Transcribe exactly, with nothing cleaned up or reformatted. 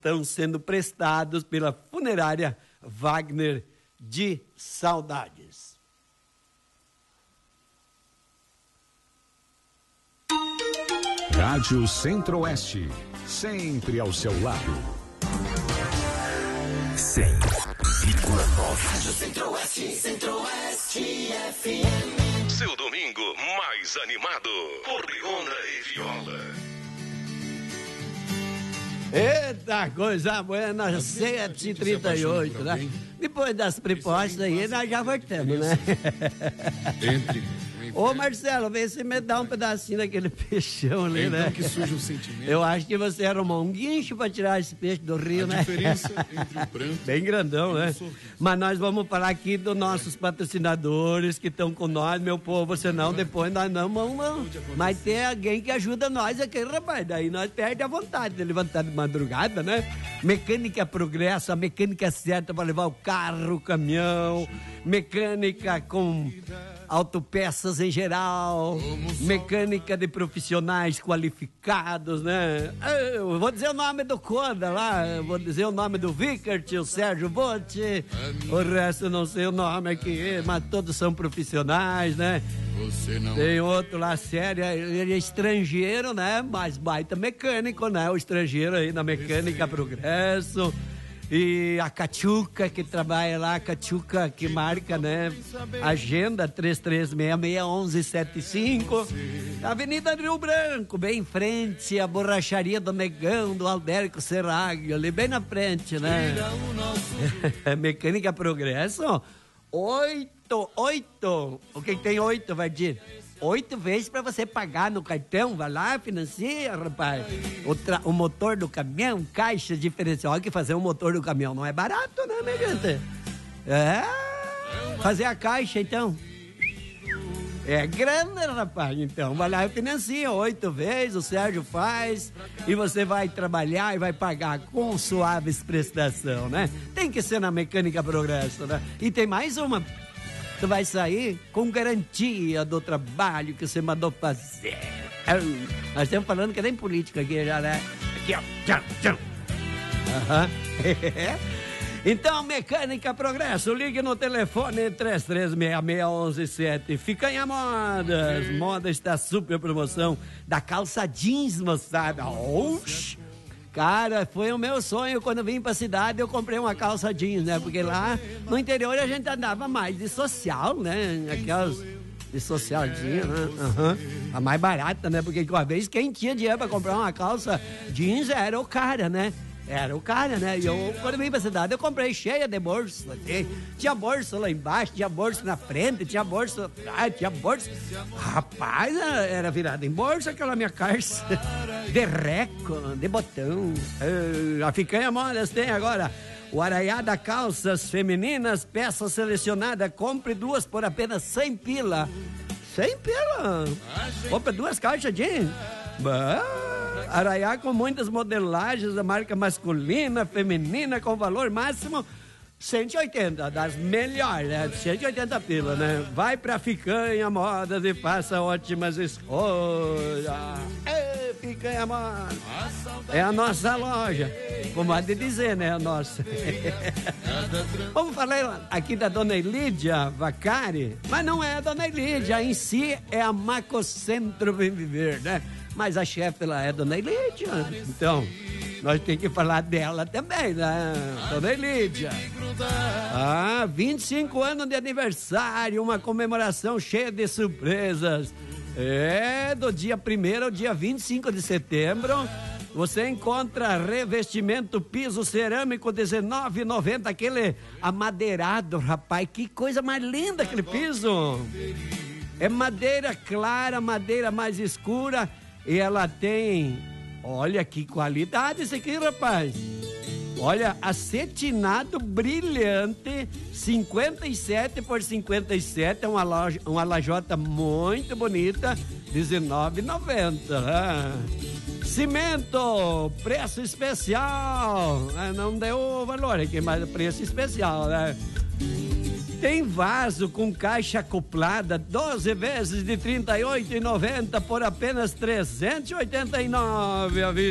estão sendo prestados pela funerária Wagner de Saudades. Rádio Centro-Oeste, sempre ao seu lado. cem vírgula nove. Rádio Centro-Oeste, Centro-Oeste F M. Seu domingo mais animado por Riona e Viola. Eita, coisa buena, sete e trinta e oito, né? Depois das propostas aí, nós já voltamos, né? Entre. Ô, Marcelo, vê se me dá um pedacinho daquele peixão ali, então, né? Então que surge o sentimento. Eu acho que você arrumou um guincho pra tirar esse peixe do rio, a né? A diferença entre o branco... Bem grandão, né? Mas nós vamos falar aqui dos nossos patrocinadores que estão com nós, meu povo, senão depois nós não vamos... Mas tem alguém que ajuda nós aqui, rapaz. Daí nós perdemos a vontade de levantar de madrugada, né? Mecânica Progresso, a mecânica certa para levar o carro, o caminhão, mecânica com autopeças em geral, mecânica de profissionais qualificados, né? Eu vou dizer o nome do Coda lá, eu vou dizer o nome do Vickert, o Sérgio Botti, o resto eu não sei o nome aqui, mas todos são profissionais, né? Tem outro lá, sério, ele é estrangeiro, né? Mas baita mecânico, né? O estrangeiro aí na Mecânica Progresso. E a Cachuca, que trabalha lá, a Cachuca que marca, né? Agenda três três seis seis, um um sete cinco. Avenida Rio Branco, bem em frente, a borracharia do Negão, do Aldérico Serraglio, ali bem na frente, né? Mecânica Progresso, oito, oito. O que, que tem oito, Vardir? Oito vezes para você pagar no cartão, vai lá, financia, rapaz. O, tra... o motor do caminhão, caixa diferencial, que fazer o motor do caminhão não é barato, né, minha gente? É, fazer a caixa, então. É grande, rapaz, então, vai lá e financia, oito vezes, o Sérgio faz, e você vai trabalhar e vai pagar com suaves prestação, né? Tem que ser na Mecânica Progresso, né? E tem mais uma... Tu vai sair com garantia do trabalho que você mandou fazer. Nós estamos falando que nem política aqui já, né? Aqui, ó. Tchau, tchau. Aham. Então, Mecânica Progresso, ligue no telefone três três seis seis, um um sete. Fica em Modas. Moda está super promoção da calça jeans, moçada. Oxi! Cara, foi o meu sonho quando vim pra cidade, eu comprei uma calça jeans, né? Porque lá no interior a gente andava mais de social, né? Aquelas de socialzinha, né? Uhum. A mais barata, né? Porque uma vez quem tinha dinheiro pra comprar uma calça jeans era o cara, né? Era o cara, né? E eu, quando vim pra cidade, eu comprei cheia de bolsa. Tinha bolsa lá embaixo, tinha bolsa na frente, tinha bolsa atrás, tinha bolsa... Rapaz, era virada em bolsa aquela minha calça. De reco, de botão. A Ficanha Modas tem agora o Araiada Calças Femininas, peça selecionada. Compre duas por apenas cem pila. cem pila? Compre duas caixas de... Bah, Araiá com muitas modelagens da marca masculina, feminina, com valor máximo cento e oitenta, das melhores, né? cento e oitenta pila, né? Vai pra Ficanha Modas e faça ótimas escolhas. Ei, Ficanha Modas. É a nossa loja. Como há de dizer, né? A nossa. Vamos falar aqui da Dona Elídia Vacari, mas não é a Dona Elídia, em si é a Macocentro Bem Viver, né? Mas a chefe lá é a Dona Elídia. Então, nós temos que falar dela também, né? Dona Elídia. Ah, vinte e cinco anos de aniversário, uma comemoração cheia de surpresas. É, do dia primeiro ao dia vinte e cinco de setembro, você encontra revestimento piso cerâmico dezenove reais e noventa centavos, aquele amadeirado, rapaz, que coisa mais linda aquele piso. É madeira clara, madeira mais escura. E ela tem, olha que qualidade isso aqui, rapaz. Olha, acetinado brilhante, cinquenta e sete por cinquenta e sete, é uma, loja, uma lajota muito bonita, dezenove reais e noventa centavos. Ah. Cimento, preço especial. Ah, não deu o valor aqui, mas preço especial, né? Tem vaso com caixa acoplada, doze vezes de trinta e oito reais e noventa centavos por apenas trezentos e oitenta e nove reais.